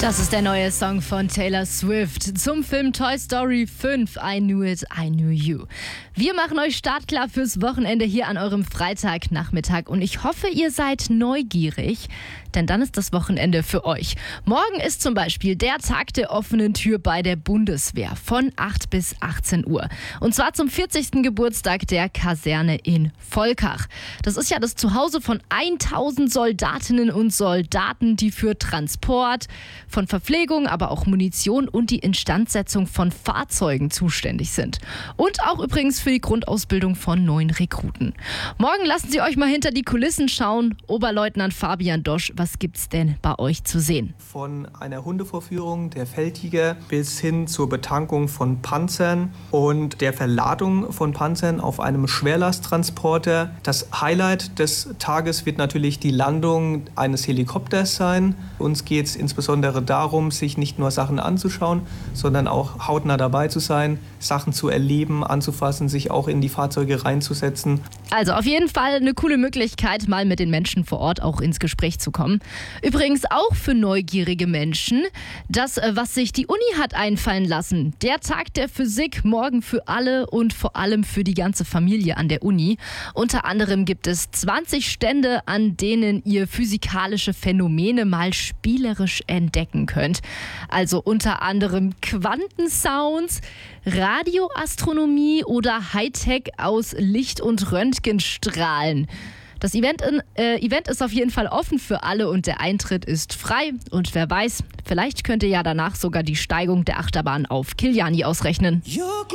Das ist der neue Song von Taylor Swift zum Film Toy Story 5, I Knew It, I Knew You. Wir machen euch startklar fürs Wochenende hier an eurem Freitagnachmittag und ich hoffe, ihr seid neugierig, denn dann ist das Wochenende für euch. Morgen ist zum Beispiel der Tag der offenen Tür bei der Bundeswehr von 8 bis 18 Uhr. Und zwar zum 40. Geburtstag der Kaserne in Volkach. Das ist ja das Zuhause von 1000 Soldatinnen und Soldaten, die für Transport, von Verpflegung, aber auch Munition und die Instandsetzung von Fahrzeugen zuständig sind. Und auch übrigens für die Grundausbildung von neuen Rekruten. Morgen lassen Sie euch mal hinter die Kulissen schauen. Oberleutnant Fabian Dosch, was gibt's denn bei euch zu sehen? Von einer Hundevorführung, der Feldtiger, bis hin zur Betankung von Panzern und der Verladung von Panzern auf einem Schwerlasttransporter. Das Highlight des Tages wird natürlich die Landung eines Helikopters sein. Uns geht es insbesondere darum, sich nicht nur Sachen anzuschauen, sondern auch hautnah dabei zu sein, Sachen zu erleben, anzufassen, sich auch in die Fahrzeuge reinzusetzen. Also auf jeden Fall eine coole Möglichkeit, mal mit den Menschen vor Ort auch ins Gespräch zu kommen. Übrigens auch für neugierige Menschen, das, was sich die Uni hat einfallen lassen. Der Tag der Physik, morgen für alle und vor allem für die ganze Familie an der Uni. Unter anderem gibt es 20 Stände, an denen ihr physikalische Phänomene mal spielerisch entdecken könnt. Also unter anderem Quantensounds, Radioastronomie oder Hightech aus Licht- und Röntgenstrahlen. Das Event ist auf jeden Fall offen für alle und der Eintritt ist frei. Und wer weiß, vielleicht könnt ihr ja danach sogar die Steigung der Achterbahn auf Kiliani ausrechnen.